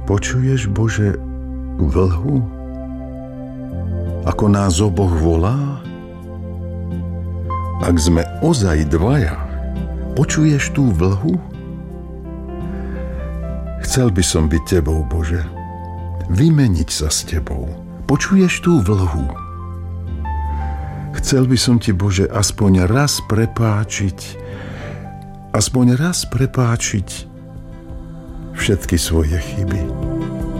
Počuješ, Bože, vlhu? Ako nás oboch volá? Ak sme ozaj dvaja, počuješ tú vlhu? Chcel by som byť tebou, Bože, vymeniť sa s tebou. Počuješ tú vlhu? Chcel by som ti, Bože, aspoň raz prepáčiť všetky svoje chyby.